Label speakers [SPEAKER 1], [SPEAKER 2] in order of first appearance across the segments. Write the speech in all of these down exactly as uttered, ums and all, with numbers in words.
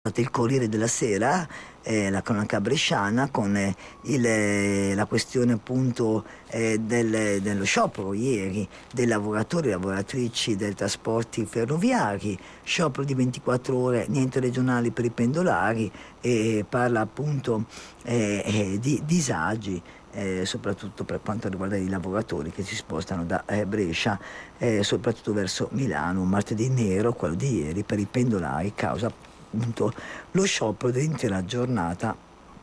[SPEAKER 1] il Corriere della Sera, eh, la cronaca bresciana, con eh, il, eh, la questione appunto eh, del, dello sciopero ieri dei lavoratori e lavoratrici dei trasporti ferroviari, sciopero di ventiquattro ore, niente regionali per i pendolari, e parla appunto eh, eh, di disagi. Eh, soprattutto per quanto riguarda i lavoratori che si spostano da eh, Brescia eh, soprattutto verso Milano. Un martedì nero, quello di ieri, per i pendolari, causa appunto lo sciopero dell'intera giornata.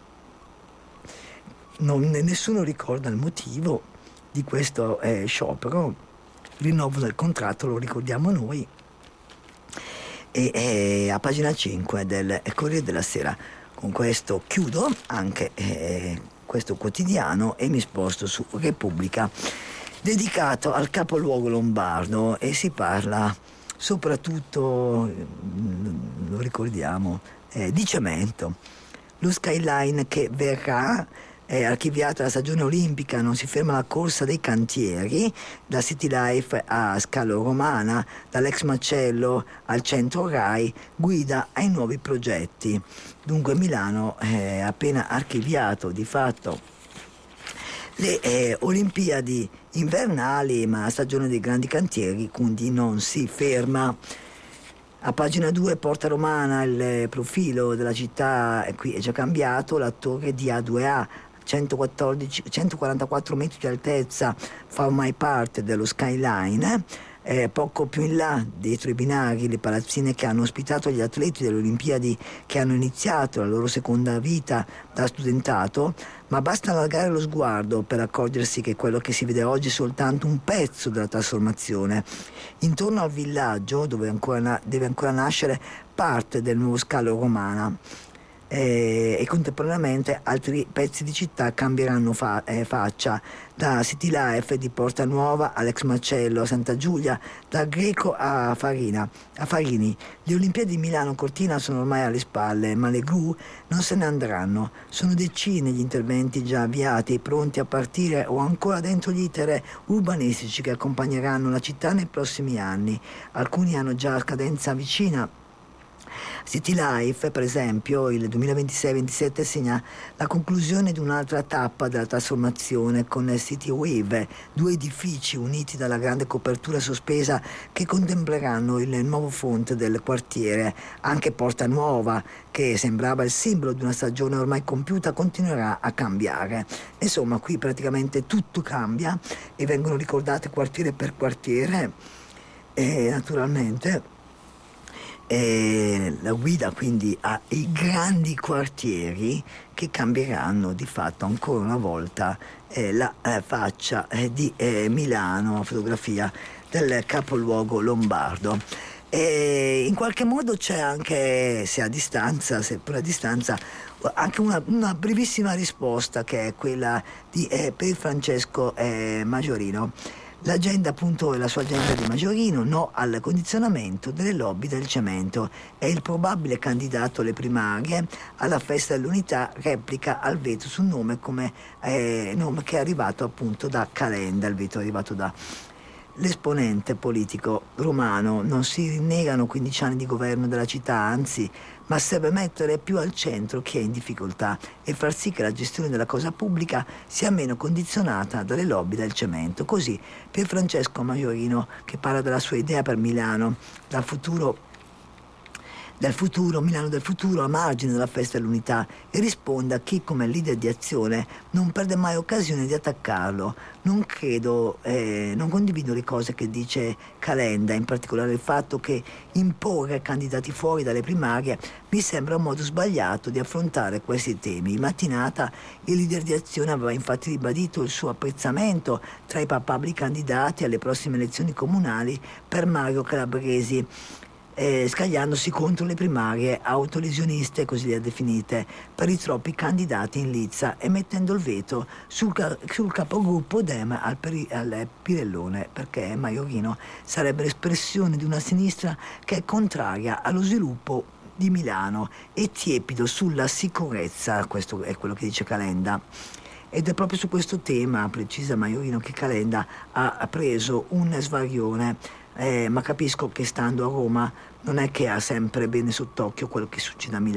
[SPEAKER 1] Non, nessuno ricorda il motivo di questo eh, sciopero. Rinnovo del contratto, lo ricordiamo noi, e eh, a pagina cinque del Corriere della Sera. Con questo chiudo anche eh, questo quotidiano e mi sposto su Repubblica, dedicato al capoluogo lombardo, e si parla soprattutto, lo ricordiamo, eh, di cemento. Lo skyline che verrà è archiviata la stagione olimpica, non si ferma la corsa dei cantieri, da City Life a Scalo Romana, dall'ex macello al centro Rai, guida ai nuovi progetti. Dunque Milano è appena archiviato di fatto le eh, Olimpiadi invernali, ma la stagione dei grandi cantieri quindi non si ferma. A pagina due, Porta Romana, il profilo della città è qui è già cambiato, la torre di A due A, centoquattordici, centoquarantaquattro metri di altezza, fa ormai parte dello skyline. Eh, poco più in là, dietro i binari, le palazzine che hanno ospitato gli atleti delle Olimpiadi che hanno iniziato la loro seconda vita da studentato, ma basta allargare lo sguardo per accorgersi che quello che si vede oggi è soltanto un pezzo della trasformazione. Intorno al villaggio, dove ancora na- deve ancora nascere parte del nuovo Scalo Romana, Eh, e contemporaneamente altri pezzi di città cambieranno fa- eh, faccia, da City Life di Porta Nuova all'ex macello a Santa Giulia, da Greco a Farina, a Farini. Le Olimpiadi di Milano Cortina sono ormai alle spalle, ma le gru non se ne andranno. Sono decine gli interventi già avviati, pronti a partire o ancora dentro gli iter urbanistici che accompagneranno la città nei prossimi anni. Alcuni hanno già scadenza vicina. City Life, per esempio, il duemilaventisei ventisette segna la conclusione di un'altra tappa della trasformazione con City Wave, due edifici uniti dalla grande copertura sospesa che contempleranno il nuovo fronte del quartiere. Anche Porta Nuova, che sembrava il simbolo di una stagione ormai compiuta, continuerà a cambiare. Insomma, qui praticamente tutto cambia e vengono ricordate quartiere per quartiere, e naturalmente E la guida quindi ai grandi quartieri che cambieranno di fatto ancora una volta eh, la eh, faccia eh, di eh, Milano, fotografia del capoluogo lombardo. E in qualche modo c'è anche, se a distanza, seppur a distanza, anche una, una brevissima risposta, che è quella di eh, per Francesco eh, Majorino. L'agenda appunto è la sua agenda di Majorino: no al condizionamento delle lobby del cemento. È il probabile candidato alle primarie alla festa dell'unità, replica al veto sul nome, come eh, nome che è arrivato appunto da Calenda. Il veto è arrivato da l'esponente politico romano. Non si rinnegano quindici anni di governo della città, anzi, ma serve mettere più al centro chi è in difficoltà e far sì che la gestione della cosa pubblica sia meno condizionata dalle lobby del cemento. Così per Francesco Majorino, che parla della sua idea per Milano, dal futuro del futuro, Milano del futuro, a margine della festa dell'unità, e risponde a chi come leader di Azione non perde mai occasione di attaccarlo. Non credo, eh, non condivido le cose che dice Calenda, in particolare il fatto che imporre candidati fuori dalle primarie mi sembra un modo sbagliato di affrontare questi temi. In mattinata il leader di Azione aveva infatti ribadito il suo apprezzamento tra i papabili candidati alle prossime elezioni comunali per Mario Calabresi, Eh, scagliandosi contro le primarie autolesioniste, così le ha definite, per i troppi candidati in lizza, e mettendo il veto sul, sul capogruppo Dem al, peri, al Pirellone, perché Majorino sarebbe l'espressione di una sinistra che è contraria allo sviluppo di Milano e tiepido sulla sicurezza. Questo è quello che dice Calenda. Ed è proprio su questo tema, precisa Majorino, che Calenda ha preso un svarione eh, ma capisco che stando a Roma non è che ha sempre bene sott'occhio quello che succede a Milano.